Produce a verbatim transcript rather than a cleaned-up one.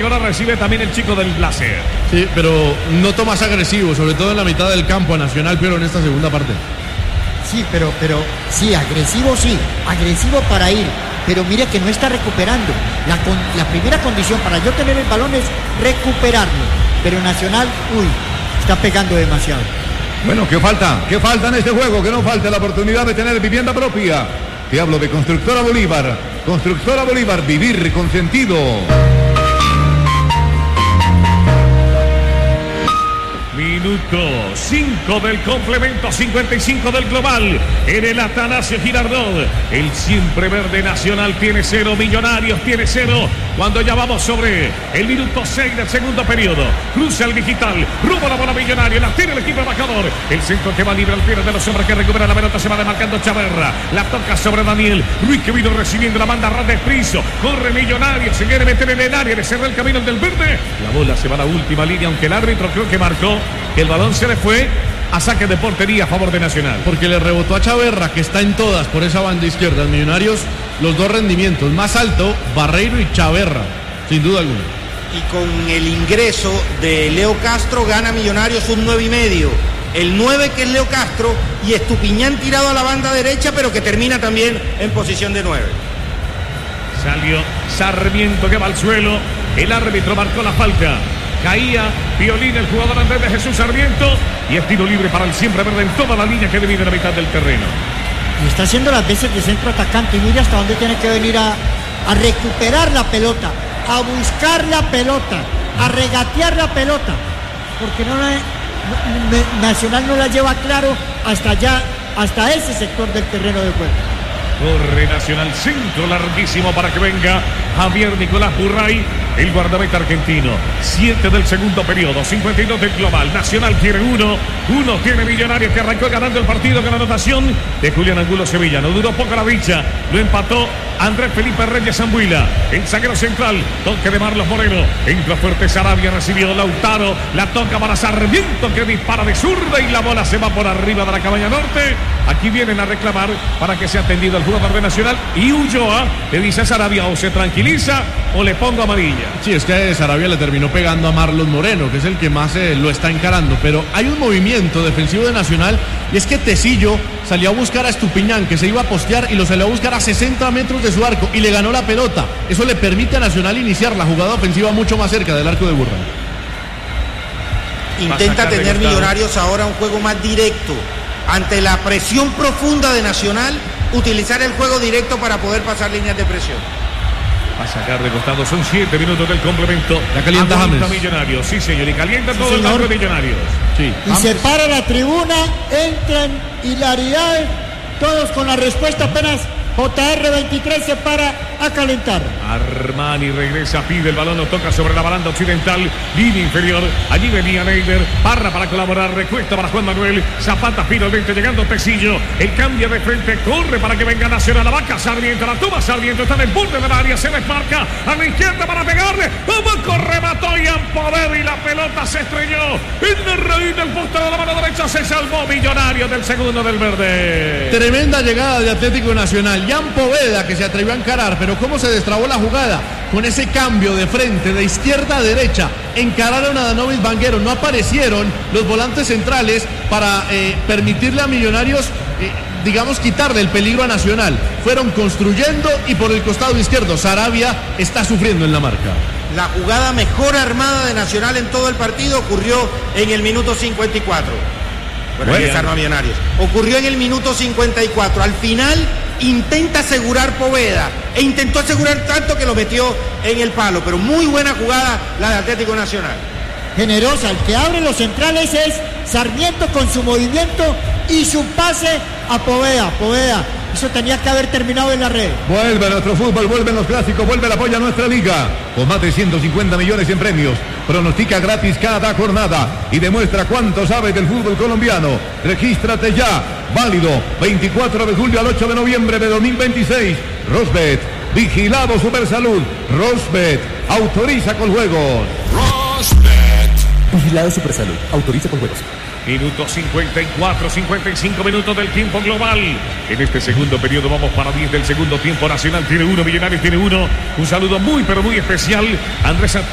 que ahora recibe también el chico del Láser. Sí, pero noto más agresivo, sobre todo en la mitad del campo a Nacional, pero en esta segunda parte. Sí, pero, pero, sí, agresivo sí, agresivo para ir, pero mire que no está recuperando. La, con, la primera condición para yo tener el balón es recuperarlo, pero Nacional, uy, está pegando demasiado. Bueno, ¿qué falta? ¿Qué falta en este juego? Que no falte la oportunidad de tener vivienda propia. Te hablo de Constructora Bolívar. Constructora Bolívar, vivir con sentido. Minuto cinco del complemento, cincuenta y cinco del global. En el Atanasio Girardot. El siempre verde Nacional tiene cero, Millonarios tiene cero. Cuando ya vamos sobre el minuto seis del segundo periodo. Cruza el digital, rumbo a la bola Millonario. La tiene el equipo embajador. El centro que va libre al pie de los hombres que recupera la pelota. Se va demarcando Chaverra. La toca sobre Daniel Ruiz, que vino recibiendo la banda ras de Priso. Corre Millonario. Se quiere meter en el área. Le cerra el camino del verde. La bola se va a la última línea, aunque el árbitro creo que marcó que el balón se le fue a saque de portería a favor de Nacional. Porque le rebotó a Chaverra, que está en todas por esa banda izquierda. Millonarios, los dos rendimientos más alto, Barreiro y Chaverra, sin duda alguna. Y con el ingreso de Leo Castro gana Millonarios un nueve y medio. El nueve, que es Leo Castro, y Estupiñán tirado a la banda derecha, pero que termina también en posición de nueve. Salió Sarmiento, que va al suelo. El árbitro marcó la falta. Caía Violín, el jugador Andrés de Jesús Sarmiento, y es tiro libre para el siempre verde en toda la línea que divide la mitad del terreno. Y está haciendo las veces de centro atacante, y mira hasta dónde tiene que venir a, a recuperar la pelota, a buscar la pelota, a regatear la pelota, porque no la, no, Nacional no la lleva claro hasta allá, hasta ese sector del terreno de juego. Corre Nacional, centro larguísimo para que venga Javier Nicolás Burray, el guardameta argentino. siete del segundo periodo, cincuenta y dos del global. Nacional tiene uno, uno tiene Millonarios, que arrancó ganando el partido con la anotación de Julián Angulo Sevilla. No duró poco la dicha, lo empató Andrés Felipe Reyes Zambuila. El zaguero central, toque de Marlos Moreno. Entra fuerte Sarabia, recibido Lautaro. La toca para Sarmiento, que dispara de zurda y la bola se va por arriba de la cabaña norte. Aquí vienen a reclamar para que sea atendido el jugador de Nacional. Y Ulloa le dice a Sarabia: o se tranquiliza o le pongo amarilla. Sí, es que Sarabia le terminó pegando a Marlos Moreno, que es el que más eh, lo está encarando. Pero hay un movimiento defensivo de Nacional, y es que Tecillo salió a buscar a Estupiñán, que se iba a postear, y lo salió a buscar a sesenta metros de su arco y le ganó la pelota. Eso le permite a Nacional iniciar la jugada ofensiva mucho más cerca del arco de Burray. Intenta tener Millonarios ahora un juego más directo. Ante la presión profunda de Nacional, utilizar el juego directo para poder pasar líneas de presión. Va a sacar de costado, son siete minutos del complemento. Ya calienta James. Millonarios, sí señor, y calienta sí, todo señor. el campo de Millonarios. Sí. Y se para la tribuna, entran hilaridades, todos con la respuesta. Apenas J R veintitrés se para a calentar. Armani regresa, pide el balón, lo toca sobre la baranda occidental, línea inferior. Allí venía Neider, Parra para colaborar, recuesta para Juan Manuel, Zapata finalmente llegando Tecillo. El cambio de frente, corre para que venga Nacional, la vaca Sarmiento, la toma Sarmiento, está en el borde del área, se desmarca a la izquierda para pegarle. Como remató Ian Poveda y la pelota se estrelló en la raíz del poste de la mano derecha. Se salvó Millonario del segundo del verde. Tremenda llegada de Atlético Nacional. Ian Poveda, que se atrevió a encarar, pero cómo se destrabó la jugada con ese cambio de frente, de izquierda a derecha. Encararon a Danovis Vanguero, no aparecieron los volantes centrales para eh, permitirle a Millonarios, eh, digamos, quitarle el peligro a Nacional. Fueron construyendo, y por el costado izquierdo Sarabia está sufriendo en la marca. La jugada mejor armada de Nacional en todo el partido ocurrió en el minuto cincuenta y cuatro. Bueno, ahí desarma Millonarios. Ocurrió en el minuto cincuenta y cuatro. Al final intenta asegurar Poveda, e intentó asegurar tanto que lo metió en el palo, pero muy buena jugada la de Atlético Nacional. Generosa, el que abre los centrales es Sarmiento con su movimiento y su pase a Poveda. Poveda, eso tenía que haber terminado en la red. Vuelve nuestro fútbol, vuelven los clásicos, vuelve el apoyo a nuestra liga. Con más de ciento cincuenta millones en premios. Pronostica gratis cada jornada y demuestra cuánto sabes del fútbol colombiano. Regístrate ya. Válido veinticuatro de julio al ocho de noviembre de dos mil veintiséis. Rosbet, vigilado Supersalud. Rosbet, autoriza con juegos. Rosbet, vigilado Supersalud, autoriza con juegos. Minuto cincuenta y cuatro, cincuenta y cinco minutos del tiempo global. En este segundo periodo vamos para diez del segundo tiempo. Nacional tiene uno, Millonarios tiene uno. Un saludo muy pero muy especial, Andrés